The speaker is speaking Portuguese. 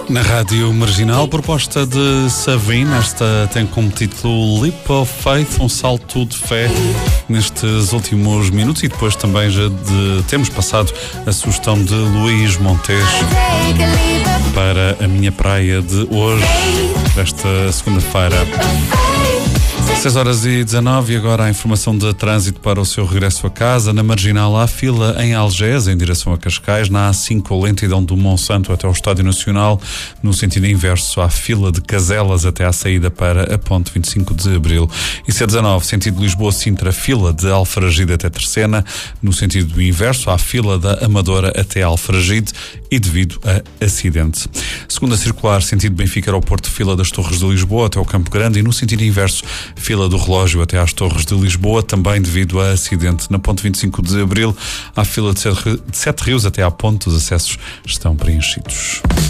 Na Rádio Marginal, proposta de Savine. Esta tem como título Leap of Faith, um salto de fé nestes últimos minutos, e depois também já temos passado a sugestão de Luís Montes para a minha praia de hoje, esta segunda-feira. 6h19 e agora a informação de trânsito para o seu regresso a casa. Na Marginal há fila em Algés, em direção a Cascais. Na A5, a lentidão do Monsanto até ao Estádio Nacional. No sentido inverso, há fila de Caselas até à saída para a Ponte 25 de Abril. E C19, sentido Lisboa-Sintra, fila de Alfragide até Terceira. No sentido inverso, há fila da Amadora até Alfragide e devido a acidente. Segunda circular, sentido Benfica-Aeroporto, fila das Torres de Lisboa até ao Campo Grande. E no sentido inverso, fila do Relógio até às Torres de Lisboa, também devido a acidente. Na Ponte 25 de Abril, há fila de Sete Rios até à Ponte, os acessos estão preenchidos.